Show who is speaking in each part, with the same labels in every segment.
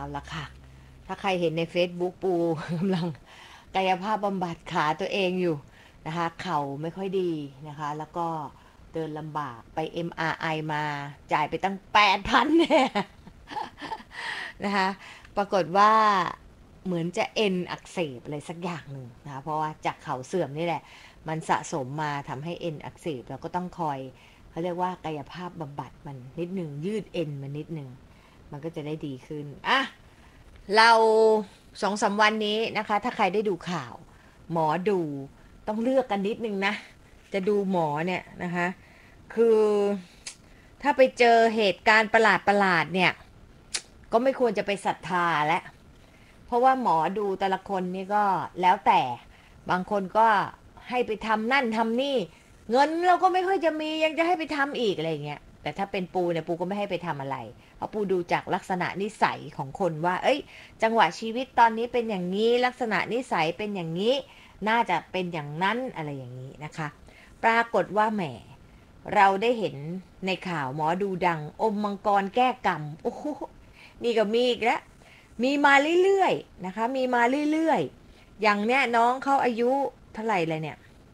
Speaker 1: ละค่ะถ้าใครเห็นใน Facebook ปูกำลังกายภาพบำบัดขาตัวเองอยู่นะคะเข่าไม่ค่อยดีนะคะแล้วก็เดินลำบากไป MRI มาจ่ายไปตั้ง8,000เนี่ยนะคะปรากฏว่าเหมือนจะเอ็นอักเสบอะไรสักอย่างหนึ่งนะคะเพราะว่าจากเข่าเสื่อมนี่แหละมันสะสมมาทำให้เอ็นอักเสบแล้วก็ต้องคอยเขาเรียกว่ากายภาพบำบัดมันนิดหนึ่งยืดเอ็นมันนิดหนึ่งมันก็จะได้ดีขึ้นอ่ะเรา2-3 วันนี้นะคะถ้าใครได้ดูข่าวหมอดูต้องเลือกกันนิดนึงนะจะดูหมอเนี่ยนะคะคือถ้าไปเจอเหตุการณ์ประหลาดเนี่ยก็ไม่ควรจะไปศรัทธาและเพราะว่าหมอดูแต่ละคนนี่ก็แล้วแต่บางคนก็ให้ไปทำนั่นทำนี่เงินเราก็ไม่ค่อยจะมียังจะให้ไปทำอีกอะไรเงี้ยแต่ถ้าเป็นปูเนี่ยปูก็ไม่ให้ไปทำอะไรเพราะปูดูจากลักษณะนิสัยของคนว่าเอ้ยจังหวะชีวิตตอนนี้เป็นอย่างนี้ลักษณะนิสัยเป็นอย่างนี้น่าจะเป็นอย่างนั้นอะไรอย่างนี้นะคะปรากฏว่าแหมเราได้เห็นในข่าวหมอดูดังอมมังกรแก้กรรมโอ้โหนี่ก็มีอีกแล้วมีมาเรื่อยๆนะคะมีมาเรื่อยๆอย่างเนี้ยน้องเขาอายุเท่าไหร่เลยเนี่ย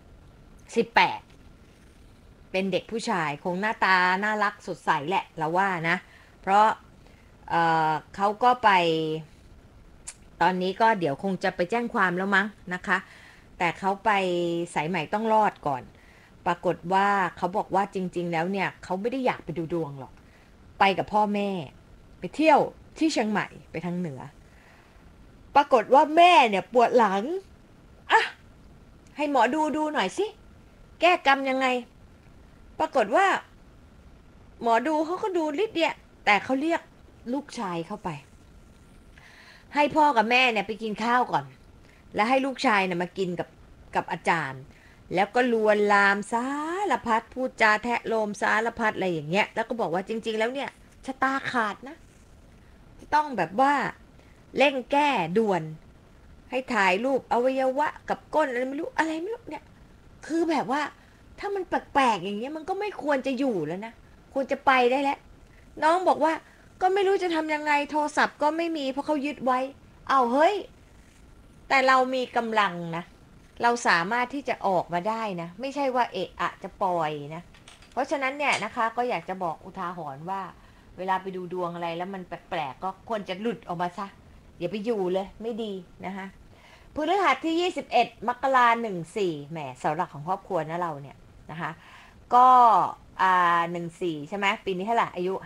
Speaker 1: 18เป็นเด็กผู้ชายคงหน้าตาน่ารักสดใสแหละเราว่านะเพราะเขาก็ไปตอนนี้ก็เดี๋ยวคงจะไปแจ้งความแล้วมั้งนะคะแต่เขาไปสายใหม่ต้องรอดก่อนปรากฏว่าเขาบอกว่าจริงๆแล้วเนี่ยเขาไม่ได้อยากไปดูดวงหรอกไปกับพ่อแม่ไปเที่ยวที่เชียงใหม่ไปทางเหนือปรากฏว่าแม่เนี่ยปวดหลังอ่ะให้หมอดูหน่อยสิแก้กรรมยังไงปรากฏว่าหมอดูเขาก็ดูนิดเดียวแต่เขาเรียกลูกชายเข้าไปให้พ่อกับแม่เนี่ยไปกินข้าวก่อนแล้วให้ลูกชายเนี่ยมากินกับอาจารย์แล้วก็ลวนลามสารพัดพูดจาแทะโลมสารพัดอะไรอย่างเงี้ยแล้วก็บอกว่าจริงๆแล้วเนี่ยชะตาขาดนะต้องแบบว่าเร่งแก้ด่วนให้ถ่ายรูปอวัยวะกับก้นอะไรไม่รู้เนี่ยคือแบบว่าถ้ามันแปลกๆอย่างเงี้ยมันก็ไม่ควรจะอยู่แล้วนะควรจะไปได้แล้วน้องบอกว่าก็ไม่รู้จะทำยังไงโทรศัพท์ก็ไม่มีเพราะเขายึดไว้เอาเฮ้ยแต่เรามีกำลังนะเราสามารถที่จะออกมาได้นะไม่ใช่ว่าเอะอะจะปล่อยนะเพราะฉะนั้นเนี่ยนะคะก็อยากจะบอกอุทาหรณ์ว่าเวลาไปดูดวงอะไรแล้วมันแปลกๆก็ควรจะหลุดออกมาซะอย่าไปอยู่เลยไม่ดีนะคะพฤหัสที่21มกราคม14แหมเสาหลักของครอบครัวนะเราเนี่ยนะคะก็14ใช่ไหมปีนี้เท่าไหร่อายุ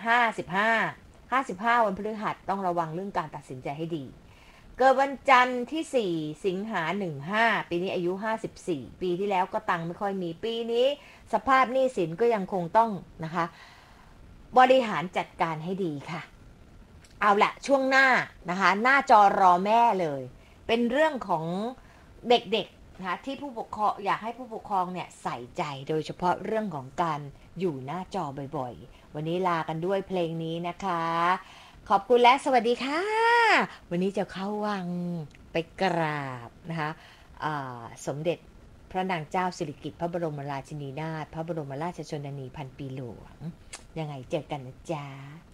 Speaker 1: 55วันพฤหัสต้องระวังเรื่องการตัดสินใจให้ดีเกิดวันจันทร์ที่4สิงหา15ปีนี้อายุ54ปีที่แล้วก็ตังค์ไม่ค่อยมีปีนี้สภาพหนี้สินก็ยังคงต้องนะคะบริหารจัดการให้ดีค่ะเอาละช่วงหน้านะคะหน้าจอรอแม่เลยเป็นเรื่องของเด็กๆนะคะที่ผู้ปกครองอยากให้ผู้ปกครองเนี่ยใส่ใจโดยเฉพาะเรื่องของการอยู่หน้าจอบ่อยๆวันนี้ลากันด้วยเพลงนี้นะคะขอบคุณและสวัสดีค่ะวันนี้จะเข้าวังไปกราบนะคะสมเด็จพระนางเจ้าสิริกิติ์พระบรมราชินีนาถพระบรมราชชนนีพันปีหลวงยังไงเจอกันนะจ๊ะ